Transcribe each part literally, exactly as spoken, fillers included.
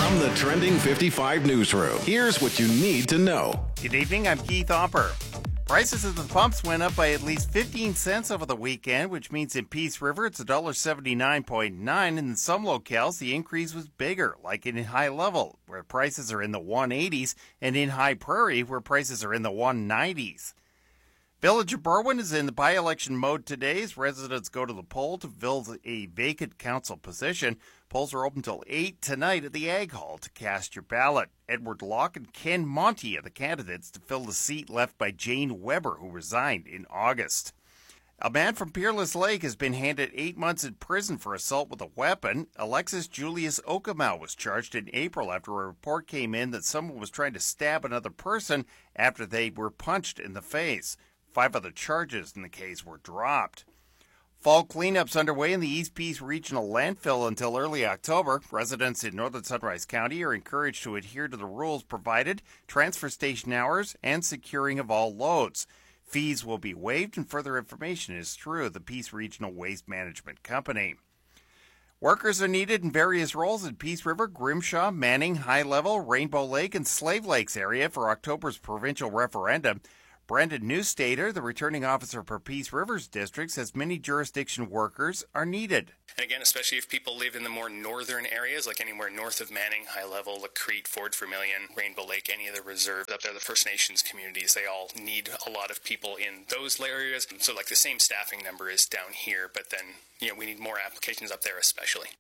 From the Trending fifty-five newsroom, here's what you need to know. Good evening, I'm Keith Hopper. Prices at the pumps went up by at least fifteen cents over the weekend, which means in Peace River it's one dollar seventy-nine point nine. In some locales, the increase was bigger, like in High Level, where prices are in the one eighties, and in High Prairie, where prices are in the one nineties. Village of Berwyn is in the by-election mode today as residents go to the poll to fill a vacant council position. Polls are open till eight tonight at the Ag Hall to cast your ballot. Edward Locke and Ken Monty are the candidates to fill the seat left by Jane Weber, who resigned in August. A man from Peerless Lake has been handed eight months in prison for assault with a weapon. Alexis Julius Okamow was charged in April after a report came in that someone was trying to stab another person after they were punched in the face. Five other charges in the case were dropped. Fall cleanups underway in the East Peace Regional Landfill until early October. Residents in northern Sunrise County are encouraged to adhere to the rules provided, transfer station hours, and securing of all loads. Fees will be waived, and further information is through the Peace Regional Waste Management Company. Workers are needed in various roles in Peace River, Grimshaw, Manning, High Level, Rainbow Lake, and Slave Lakes area for October's provincial referendum. Brendan Newstater, the returning officer for Peace Rivers District, says many jurisdiction workers are needed. And again, especially if people live in the more northern areas, like anywhere north of Manning, High Level, Lacrete, Fort Vermilion, Rainbow Lake, any of the reserves up there, the First Nations communities, they all need a lot of people in those areas. So like the same staffing number is down here, but then, you know, we need more applications up there especially.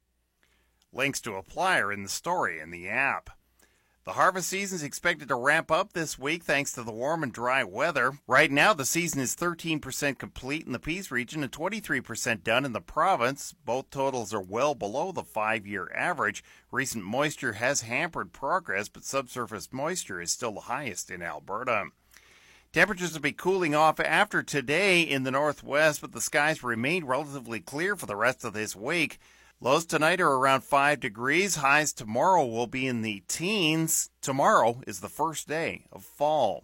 Links to apply are in the story in the app. The harvest season is expected to ramp up this week thanks to the warm and dry weather. Right now, the season is thirteen percent complete in the Peace region and twenty-three percent done in the province. Both totals are well below the five-year average. Recent moisture has hampered progress, but subsurface moisture is still the highest in Alberta. Temperatures will be cooling off after today in the northwest, but the skies remain relatively clear for the rest of this week. Lows tonight are around five degrees. Highs tomorrow will be in the teens. Tomorrow is the first day of fall.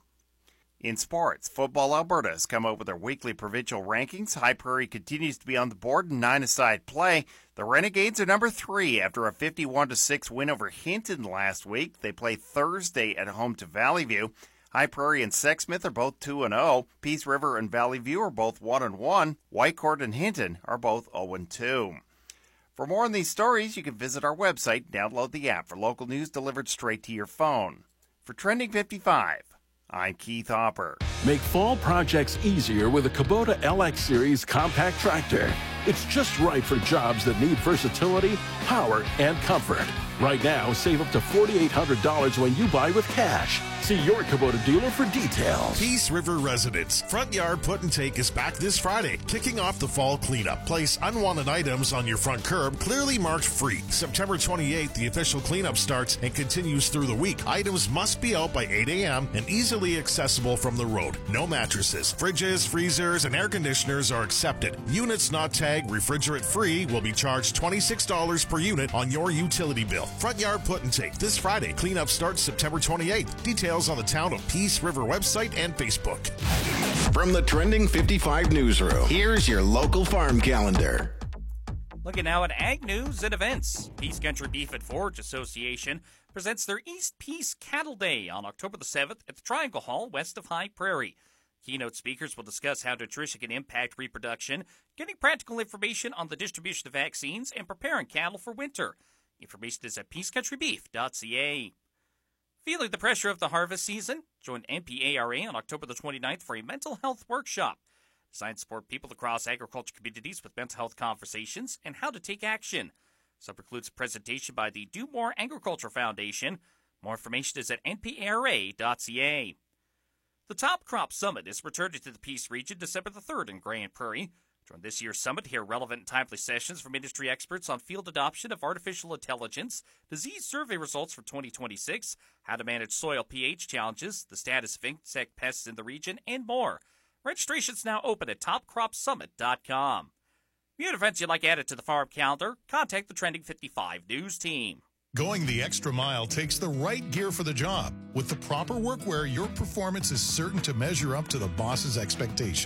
In sports, Football Alberta has come out with their weekly provincial rankings. High Prairie continues to be on the board in nine-a-side play. The Renegades are number three after a fifty-one to six win over Hinton last week. They play Thursday at home to Valley View. High Prairie and Sexsmith are both two and oh. Peace River and Valley View are both one and one. Whitecourt and Hinton are both oh and two. For more on these stories, you can visit our website and download the app for local news delivered straight to your phone. For Trending fifty-five, I'm Keith Hopper. Make fall projects easier with a Kubota L X Series compact tractor. It's just right for jobs that need versatility, power, and comfort. Right now, save up to four thousand eight hundred dollars when you buy with cash. See your Kubota dealer for details. Peace River residents, Front Yard Put and Take is back this Friday, kicking off the fall cleanup. Place unwanted items on your front curb, clearly marked free. September twenty-eighth, the official cleanup starts and continues through the week. Items must be out by eight a.m. and easily accessible from the road. No mattresses, fridges, freezers, and air conditioners are accepted. Units not tagged refrigerant free will be charged twenty-six dollars per unit on your utility bill. Front Yard Put and Take this Friday. Cleanup starts September twenty-eighth. Details on the Town of Peace River website and Facebook. From the Trending fifty-five newsroom, here's your local farm calendar. Looking now at ag news and events. Peace Country Beef and Forage Association presents their East Peace Cattle Day on October the seventh at the Triangle Hall west of High Prairie. Keynote speakers will discuss how nutrition can impact reproduction, getting practical information on the distribution of vaccines, and preparing cattle for winter. Information is at peace country beef dot c a. Feeling the pressure of the harvest season? Join N P A R A on October the twenty-ninth for a mental health workshop. Designed to support people across agriculture communities with mental health conversations and how to take action. Sub includes a presentation by the Do More Agriculture Foundation. More information is at N P A R A dot c a. The Top Crop Summit is returning to the Peace region December the third in Grand Prairie. Join this year's summit to hear relevant and timely sessions from industry experts on field adoption of artificial intelligence, disease survey results for twenty twenty-six, how to manage soil pH challenges, the status of insect pests in the region, and more. Registration's now open at top crop summit dot com. If you have events you'd like added to the farm calendar, contact the Trending fifty-five News team. Going the extra mile takes the right gear for the job. With the proper workwear, your performance is certain to measure up to the boss's expectations.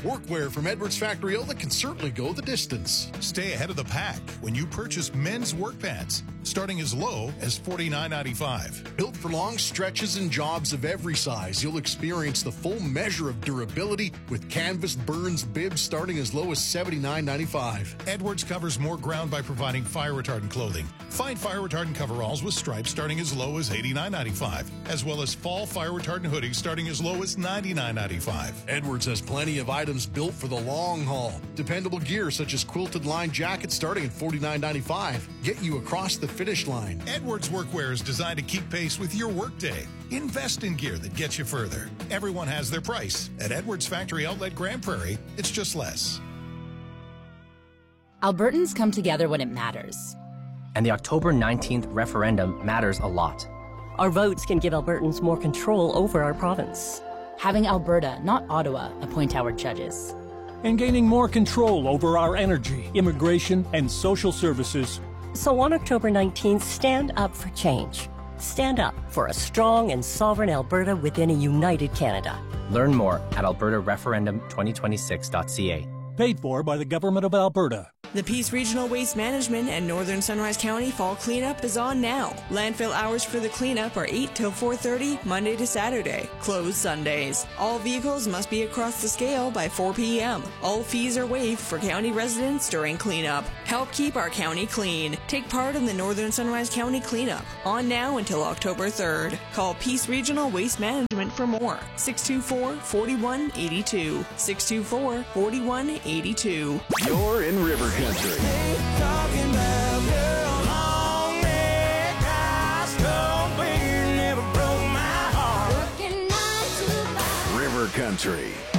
Workwear from Edwards Factory Outlet can certainly go the distance. Stay ahead of the pack when you purchase men's work pants, starting as low as forty-nine ninety-five. Built for long stretches and jobs of every size, you'll experience the full measure of durability with canvas Burns bibs starting as low as seventy-nine ninety-five. Edwards covers more ground by providing fire-retardant clothing. Find fire-retardant coveralls with stripes starting as low as eighty-nine ninety-five, as well as fall fire-retardant hoodies starting as low as ninety-nine ninety-five. Edwards has plenty of items built for the long haul. Dependable gear such as quilted line jackets starting at forty-nine ninety-five. Get you across the finish line. Edwards Workwear is designed to keep pace with your workday. Invest in gear that gets you further. Everyone has their price. At Edwards Factory Outlet Grand Prairie, it's just less. Albertans come together when it matters. And the October nineteenth referendum matters a lot. Our votes can give Albertans more control over our province. Having Alberta, not Ottawa, appoint our judges. And gaining more control over our energy, immigration, and social services. So on October nineteenth, stand up for change. Stand up for a strong and sovereign Alberta within a united Canada. Learn more at alberta referendum twenty twenty-six dot c a. Paid for by the Government of Alberta. The Peace Regional Waste Management and Northern Sunrise County Fall Cleanup is on now. Landfill hours for the cleanup are eight till four thirty, Monday to Saturday. Closed Sundays. All vehicles must be across the scale by four p.m. All fees are waived for county residents during cleanup. Help keep our county clean. Take part in the Northern Sunrise County Cleanup. On now until October third. Call Peace Regional Waste Management for more. six two four, four one eight two. six two four, four one eight two. You're in River Country. River Country.